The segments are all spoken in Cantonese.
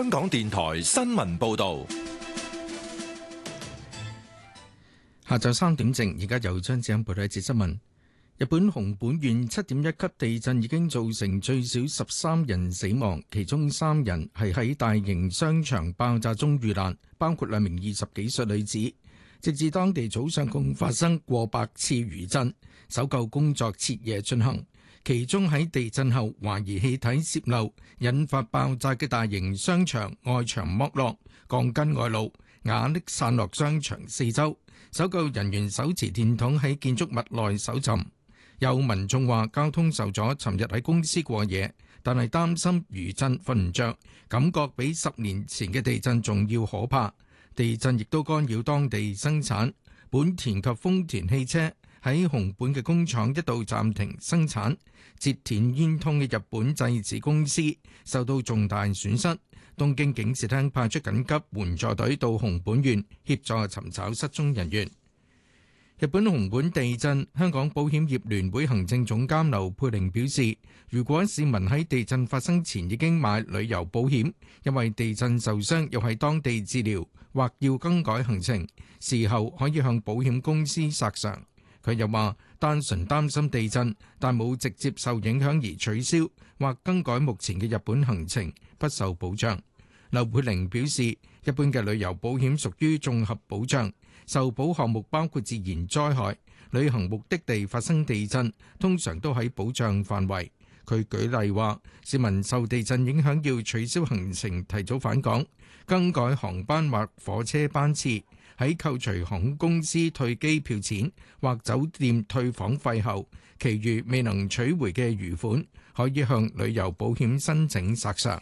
香港電台新聞報道。 下晝3點正，而家由張子欣報道一節新聞。日本熊本縣7.1級地震已經造成最少13人死亡，其中3人係喺大型商場爆炸中遇難，包括2名20幾歲女子。直至當地早上共發生過百次餘震，搜救工作徹夜進行。其中喺地震後懷疑氣體洩漏引發爆炸嘅大型商場外牆剝落，鋼筋外露，瓦礫散落商場四周。搜救人員手持電筒喺建築物內搜尋。有民眾話交通受阻，尋日喺公司過夜，但係擔心餘震瞓唔着，感覺比10年前嘅地震仲要可怕。地震亦都干擾當地生產，本田及豐田汽車喺熊本嘅工廠一度暫停生產。截斷煙通嘅日本製紙公司受到重大損失。東京警視廳派出緊急援助隊到熊本縣協助尋找失蹤人員。日本熊本地震，香港保險業聯會行政總監劉佩玲表示，如果市民喺地震發生前已經買旅遊保險，因為地震受傷又喺當地治療或要更改行程，事後可以向保險公司索償。佢又話，單純擔心地震，但冇直接受影響而取消或更改目前嘅日本行程，不受保障。劉佩玲表示，一般嘅旅遊保險屬於綜合保障，受保項目包括自然災害、旅行目的地發生地震，通常都喺保障範圍。佢舉例話，市民受地震影響要取消行程、提早返港、更改航班或火車班次，喺扣除航空公司退機票錢或酒店退房費後，其餘未能取回嘅餘款，可以向旅遊保險申請索償。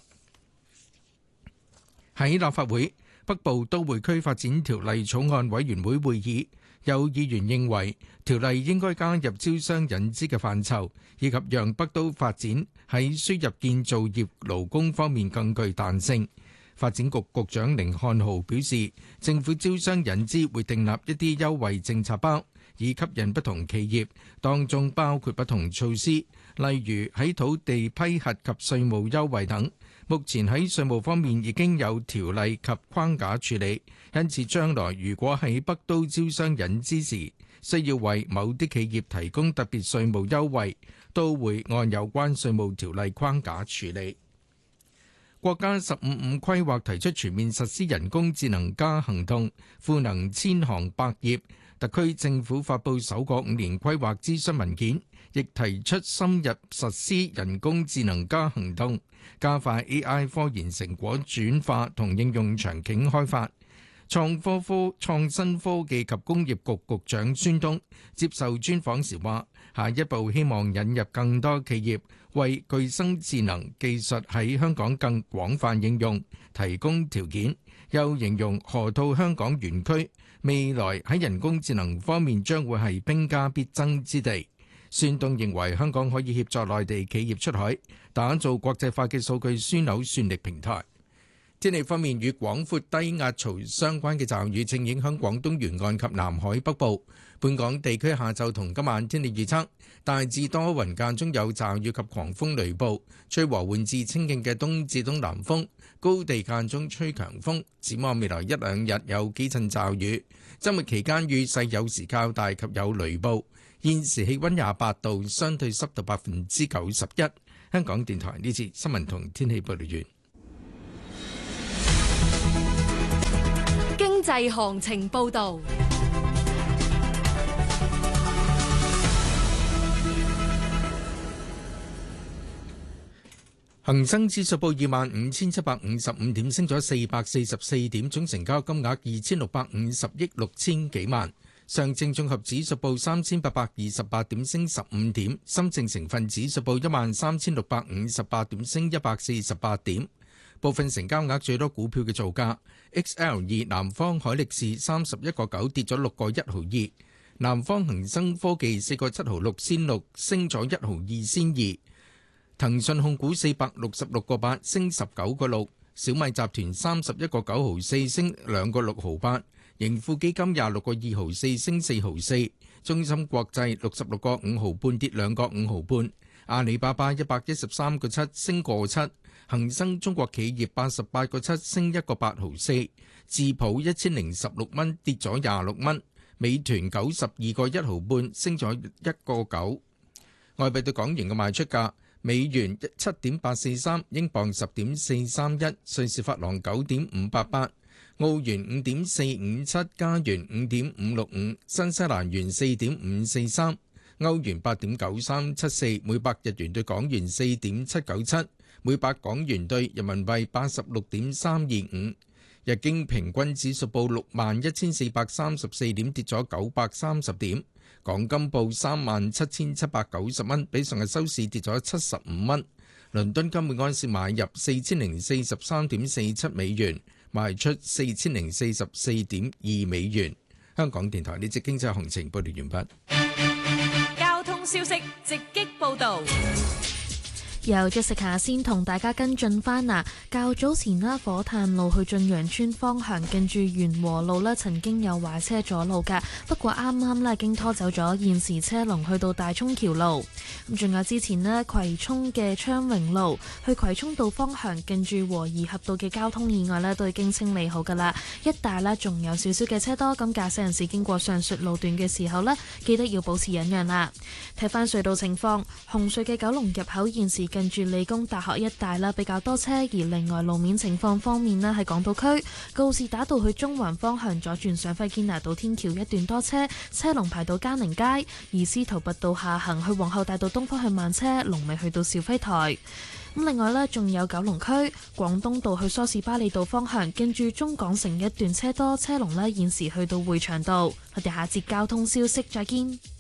喺立法會北部都會區發展條例草案委員會會議，有議員認為條例應該加入招商引資嘅範疇，以及讓北都發展喺輸入建造業勞工方面更具彈性。發展局局長甯漢豪表示，政府招商引資會訂立一啲優惠政策包，以吸引不同企業，當中包括不同措施，例如喺土地批核及稅務優惠等。目前喺稅務方面已經有條例及框架處理，因此將來如果喺北都招商引資時，需要為某啲企業提供特別稅務優惠，都會按有關稅務條例框架處理。國家15/5規劃提出全面實施人工智能加行動，賦能千行百業。特區政府發布首個5年規劃諮詢文件，亦提出深入實施人工智能加行動，加快 AI 科研成果轉化同應用場景開發。創新科技及工業局局長孫東接受專訪時話，下一步希望引入更多企業為具生智能技術喺香港更廣泛應用提供條件。又形容河套香港園區未來喺人工智能方面將會係兵家必爭之地。孫東認為香港可以協助內地企業出海，打造國際化嘅數據樞紐算力平台。天氣方面，與廣闊低壓槽相關嘅驟雨正影響廣東沿岸及南海北部。本港地區下晝同今晚天氣預測，大致多雲，間中有驟雨及狂風雷暴，吹和緩至清勁嘅東至東南風，高地間中吹強風。展望未來一兩日有幾陣驟雨，週末期間雨勢有時較大及有雷暴。現時氣溫28度，相對濕度91%。香港電台呢次新聞同天氣報道完。 經濟行情報道。 恒生指數報25,755點，升咗444點，總成交金額2,650億6千幾萬。上證綜合指數報3,828點，升15點。深證成分指數報13,658點，升148點。部分成交額最多股票嘅造價 ：XL2 南方海力士31個9跌咗6個1毫2，南方恒生科技4個7毫6仙6升咗1毫2仙2，騰訊控股466個8升19個6，小米集團31個9毫4升2個6毫8，盈富基金26個2毫4升4毫4，中芯國際66個5毫半跌2個5毫半。 阿里巴巴113個7升個7，恒生中國企業88個7升1個8毫4，智普1016蚊跌咗26蚊，美團92個1毫半升咗1個9。外幣對港元嘅賣出價：美元7.843，英鎊10.431，瑞士法郎9.588，澳元5.457，加元5.565，新西蘭元4.543，歐元8.9374，每百日元對港元4.797，每百港元對人民幣86.325。日經平均指數報61,434點，跌咗930點。港金報37,790蚊，比上日收市跌咗75蚊。倫敦金每安士買入4043.47美元，賣出4044.2美元。香港電台呢節經濟行情報道完畢。 交通消息直擊報道。 由Jessica先同大家跟進翻嗱，較早前啦，火炭路去駿洋邨方向近住元和路啦，曾經有壞車阻路㗎，不過啱啱咧經拖走咗，現時車龍去到大涌橋路。咁仲有之前咧葵涌嘅昌榮路去葵涌道方向近住和宜合道嘅交通意外咧都已經清理好㗎啦，一帶咧仲有少少嘅車多，咁駕駛人士經過上述路段嘅時候咧，記得要保持忍讓啦。睇翻隧道情況，紅隧嘅九龍入口現時近住理工大學一帶啦，比較多車。而另外路面情況方面咧，喺港島區告士打道去中環方向左轉上輝堅拿道天橋一段多車，車龍排到嘉寧街；而司徒拔道下行去皇后大道東方向慢車，龍尾去到肇輝台。咁另外呢，仲有九龍區廣東道去梳士巴利道方向，跟住中港城一段車多，車龍呢現時去到匯祥道。我哋下節交通消息再見。